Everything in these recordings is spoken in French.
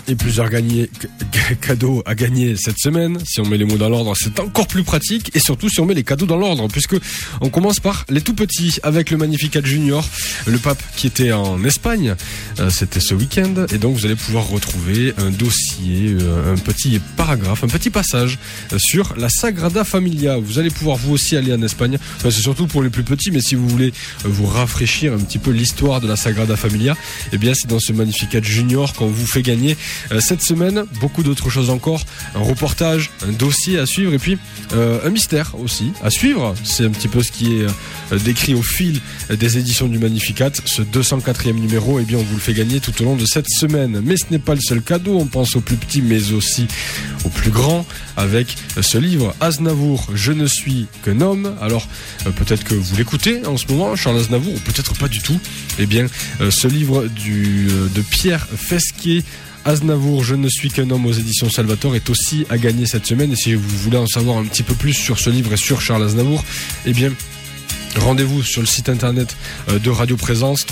et plusieurs cadeaux à gagner cette semaine. Si on met les mots dans l'ordre, c'est encore plus pratique, et surtout si on met les cadeaux dans l'ordre, puisque on commence par les tout petits avec le Magnificat Junior, le pape qui était en Espagne, c'était ce week-end, et donc vous allez pouvoir retrouver un dossier, un petit paragraphe, un petit passage sur la Sagrada Familia. Vous allez pouvoir vous aussi aller en Espagne, enfin, c'est surtout pour les plus petits, mais si vous voulez vous rafraîchir un petit peu l'histoire de la Sagrada Familia, eh bien c'est dans ce Magnificat Junior qu'on vous fait gagner cette semaine beaucoup d'autres choses encore, un reportage, un dossier à suivre, et puis un mystère aussi à suivre. C'est un petit peu ce qui est décrit au fil des éditions du Magnificat. Ce 204e numéro, eh bien on vous le fait gagner tout au long de cette semaine. Mais ce n'est pas le seul cadeau, on pense aux plus petits mais aussi aux plus grands avec ce livre Aznavour, Je ne suis qu'un homme. Alors peut-être que vous l'écoutez en ce moment, Charles Aznavour, ou peut-être pas du tout. Eh bien ce livre de Pierre Fesquier, Aznavour, Je ne suis qu'un homme, aux éditions Salvatore, est aussi à gagner cette semaine. Et si vous voulez en savoir un petit peu plus sur ce livre et sur Charles Aznavour, eh bien rendez-vous sur le site internet de Radio Présence,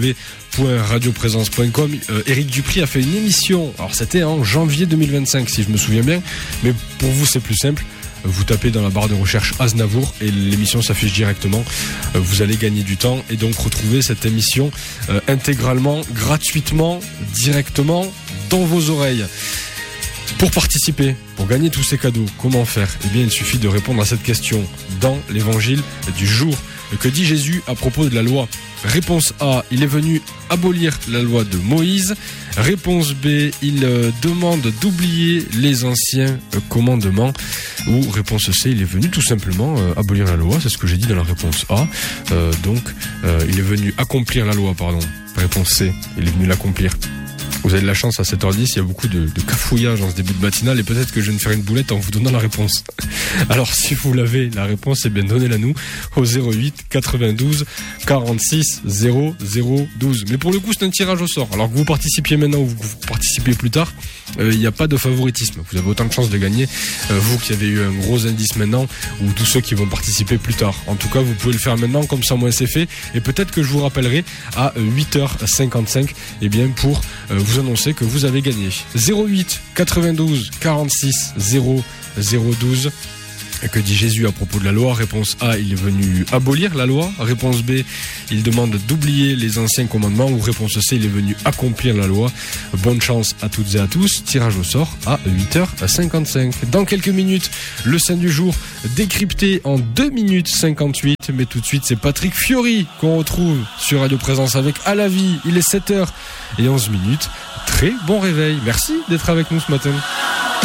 www.radioprésence.com. Éric Dupri a fait une émission, alors c'était en janvier 2025 si je me souviens bien, mais pour vous c'est plus simple. Vous tapez dans la barre de recherche Aznavour et l'émission s'affiche directement. Vous allez gagner du temps et donc retrouver cette émission intégralement, gratuitement, directement dans vos oreilles. Pour participer, pour gagner tous ces cadeaux, comment faire ? Eh bien, il suffit de répondre à cette question dans l'évangile du jour. Que dit Jésus à propos de la loi ? Réponse A, il est venu abolir la loi de Moïse. Réponse B, il demande d'oublier les anciens commandements. Ou réponse C, il est venu tout simplement abolir la loi. C'est ce que j'ai dit dans la réponse A. Il est venu accomplir la loi, pardon. Réponse C, il est venu l'accomplir. Vous avez de la chance à 7h10, il y a beaucoup de cafouillage en ce début de matinale et peut-être que je vais me faire une boulette en vous donnant la réponse. Alors si vous l'avez, la réponse, eh bien donnez-la nous au 08 92 46 00 12. Mais pour le coup c'est un tirage au sort. Alors que vous participiez maintenant ou vous participez plus tard, il n'y a pas de favoritisme. Vous avez autant de chances de gagner, vous qui avez eu un gros indice maintenant, ou tous ceux qui vont participer plus tard. En tout cas vous pouvez le faire maintenant, comme ça moi c'est fait, et peut-être que je vous rappellerai à 8h55 eh bien pour vous annoncer que vous avez gagné. 08 92 46 00 12. Que dit Jésus à propos de la loi ? Réponse A, il est venu abolir la loi. Réponse B, il demande d'oublier les anciens commandements. Ou réponse C, il est venu accomplir la loi. Bonne chance à toutes et à tous. Tirage au sort à 8h55. Dans quelques minutes, le saint du jour décrypté en 2 minutes 58. Mais tout de suite, c'est Patrick Fiori qu'on retrouve sur Radio Présence avec À la vie. Il est 7h11. Très bon réveil. Merci d'être avec nous ce matin.